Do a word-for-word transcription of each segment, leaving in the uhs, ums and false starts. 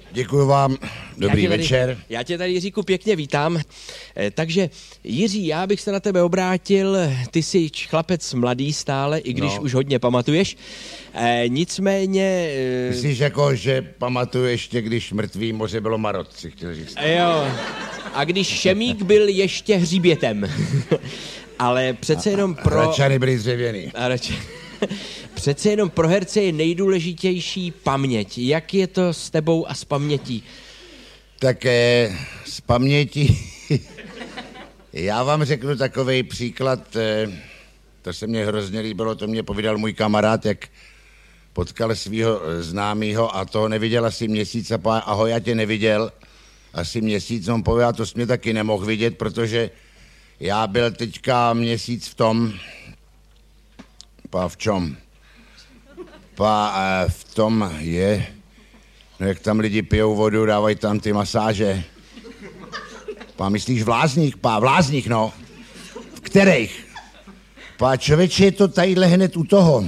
Děkuji vám, dobrý já tady, večer. Já tě tady, Jiříku, pěkně vítám. E, takže, Jiří, já bych se na tebe obrátil, ty jsi chlapec mladý stále, i když no. už hodně pamatuješ. E, nicméně... E... Myslíš jako, že pamatuješ ještě, když mrtvý moře bylo marot, si chtěl říct. E, jo, a když Šemík byl ještě hřibětem. Ale přece jenom pro... Hračany byly dřevěný. A rač... Přece jenom pro herce je nejdůležitější paměť. Jak je to s tebou a s pamětí? Tak eh, s pamětí... Já vám řeknu takovej příklad, eh, to se mně hrozně líbilo, to mě povídal můj kamarád, jak potkal svého známého a toho neviděl asi měsíc a pá, ahoj, já tě neviděl. Asi měsíc, on pověděl, to jsi mě taky nemohl vidět, protože já byl teďka měsíc v tom... Pá, v čom? Pá, eh, v tom je... No jak tam lidi pijou vodu, dávají tam ty masáže. Pá, myslíš v Lázních? Pá, v Lázních, no. V kterých? Pá, člověče, je to tadyhle hned u toho.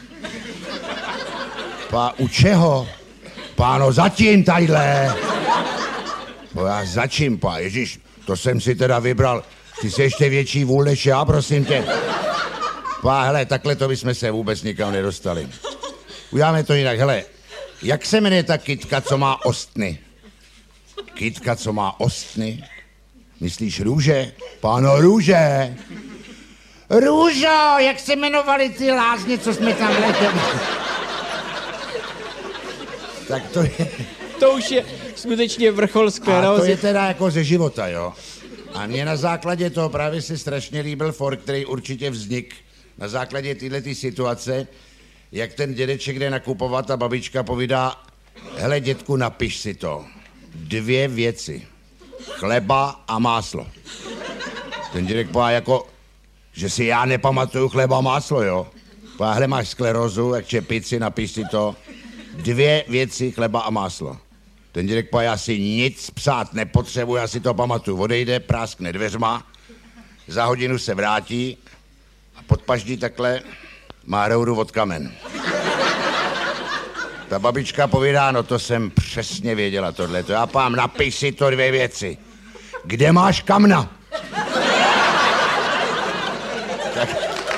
Pá, u čeho? Pá, no zatím tadyhle. Pá, já začím, pá, ježiš, to jsem si teda vybral. Ty jsi ještě větší vůl než já, prosím tě. Pá, hele, takhle to bychom se vůbec nikam nedostali. Uděláme to jinak, hele. Jak se jmenuje ta kytka, co má ostny? Kytka, co má ostny? Myslíš růže? Páno, růže. Růžo, jak se jmenovali ty lázně, co jsme tam letěli? Tak to je... To už je skutečně vrchol sklerózy. A to je teda jako ze života, jo. A mně na základě toho právě se strašně líbil for, který určitě vznik na základě této situace, jak ten dědeček jde nakupovat a babička povídá, hele dětku, napiš si to. Dvě věci. Chleba a máslo. Ten dědek pová jako, že si já nepamatuju chleba a máslo, jo. Pová, hele, máš sklerózu, jak čepici, napiš si to. Dvě věci, chleba a máslo. Ten dědek pová, já si nic psát nepotřebuji, já si to pamatuju. Odejde, práskne dveřma, za hodinu se vrátí a pod paždí takhle má roudu od kamen. Ta babička povídá, no to jsem přesně věděla tohleto. Já pám, napiš si to dvě věci. Kde máš kamna? Tak.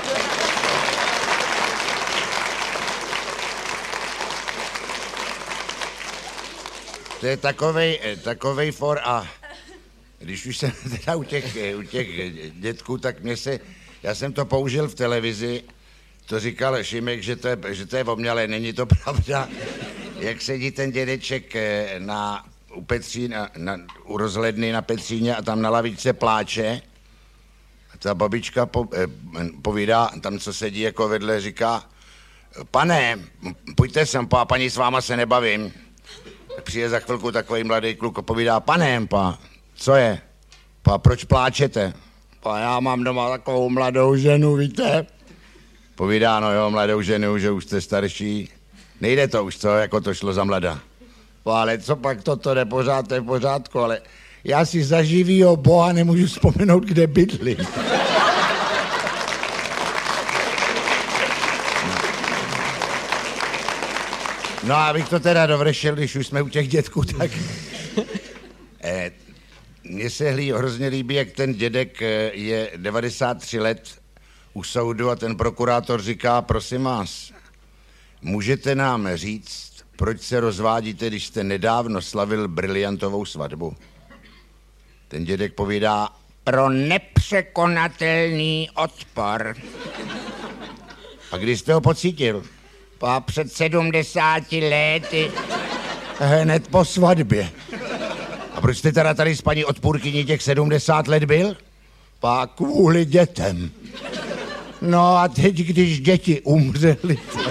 To je takovej, takovej for a když už jsem teda u těch, u těch dětků, tak mě se, já jsem to použil v televizi, to říkal Šimek, že to je, že to je o mě, ale není to pravda. Jak sedí ten dědeček na, u, Petří, na, na, u rozhledny na Petříně a tam na lavičce pláče, a ta babička po, eh, povídá, tam co sedí jako vedle, říká, pane, pojďte sem, pa, paní, s váma se nebavím. Přijde za chvilku takový mladý kluk a povídá, pane, pa, co je? Pa, proč pláčete? Pa, já mám doma takovou mladou ženu, víte? Povídá, no jo, mladou ženu, že už jste starší. Nejde to už, co, jako to šlo za mlada. Pa, ale co pak toto jde pořád, to je v pořádku, ale já si za živýho Boha nemůžu vzpomenout, kde bydlí. No a abych to teda dovršil, když už jsme u těch dětků, tak... eh, mně se hlí, hrozně líbí, jak ten dědek je devadesát tři let u soudu a ten prokurátor říká, prosím vás, můžete nám říct, proč se rozvádíte, když jste nedávno slavil briliantovou svatbu? Ten dědek povídá, pro nepřekonatelný odpor. A kdy jste ho pocítil? Pa před sedmdesáti lety. Hned po svatbě. A proč jste teda tady s paní odpůrkyní těch sedmdesát let byl? Pa kvůli dětem. No a teď, když děti umřely...